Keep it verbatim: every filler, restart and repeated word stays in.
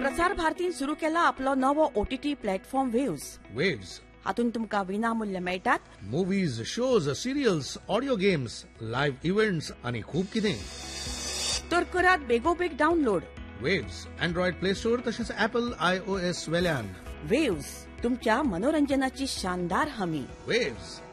प्रसार भारतीन सुरू केला आपलो नवो ओटीटी प्लॅटफॉर्म वेव्स. वेव्स हातून तुमकां विनामूल्य मेळटात movies, shows, serials, audio games, live events आणि खूप कितें. तर करात बेगोबेग download. Waves Android play store तसेच ऍपल आय ओ एस वेल्यान. वेव्स तुमच्या मनोरंजनाची शानदार हमी. वेव्स